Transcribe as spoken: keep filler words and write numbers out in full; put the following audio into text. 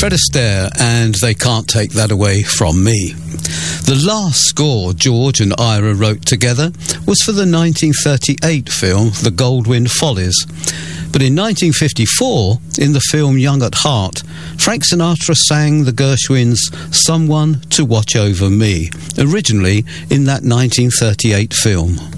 Fred Astaire and They Can't Take That Away From Me. The last score George and Ira wrote together was for the nineteen thirty-eight film The Goldwyn Follies. But in nineteen fifty-four, in the film Young at Heart, Frank Sinatra sang the Gershwins' Someone to Watch Over Me, originally in that nineteen thirty-eight film.